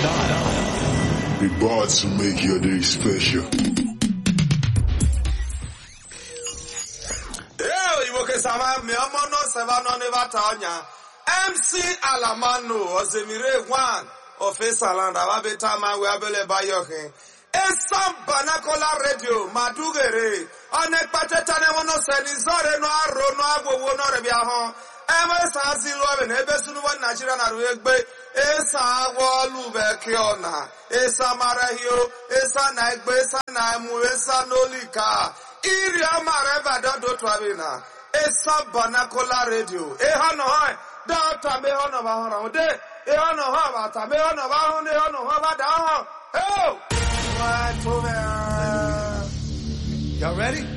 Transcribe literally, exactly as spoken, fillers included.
We bought to make your day special. M C Alamano Ozemire one of Esaland Ababetama Wabele Bayoke. Esam Banakola Radio Madugere Onek Patetane Wono Senizore no Aro no Agwo no Rebiaho. Ema Sazilo and Ebesunu Nigeria na Rugbe Esa Walube Kiona Esa Marahio Esa Naigbe Esa Naimu Esa Nolika Iria Mareba Dodo Twabina Esa Banakola Radio Ehano Hoi Data Mehono Bahona De Ehano Hava Mehono Bahone Hono Hava Daha. Oh! Y'all ready?